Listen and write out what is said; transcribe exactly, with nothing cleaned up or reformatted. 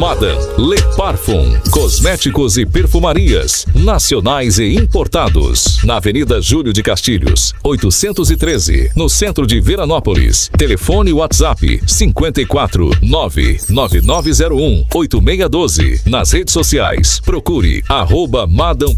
Madam Le Parfum, cosméticos e perfumarias, nacionais e importados. Na Avenida Júlio de Castilhos, oitocentos e treze, no centro de Veranópolis. Telefone WhatsApp cinco quatro nove nove nove zero um oito seis um dois. Nas redes sociais, procure arroba Madam